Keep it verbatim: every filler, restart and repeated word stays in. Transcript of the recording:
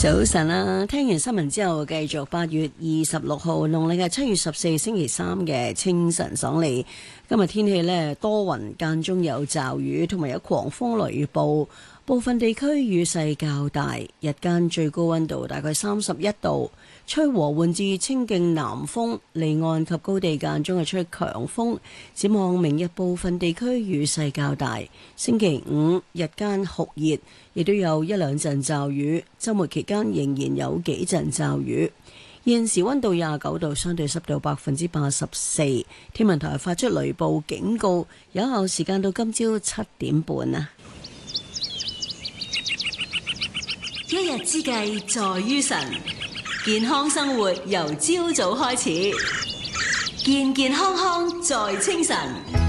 早晨啦，聽完新聞之後，繼續八月二十六號農曆嘅七月十四星期三嘅清晨爽利。今日天氣呢，多雲間中有驟雨，同埋有狂風雷暴，部分地區雨勢較大。日間最高溫度大概三十一度，吹和緩至清勁南風，離岸及高地間中係吹強風。展望明日部分地區雨勢較大，星期五日間酷熱，亦都有一兩陣驟雨。週末期間仍然有幾陣驟雨。現時溫度廿九度，相對濕度百分之八十四。天文台發出雷暴警告，有效時間到今朝七點半啊！一日之計在於晨，健康生活由朝早開始，健健康康在清晨。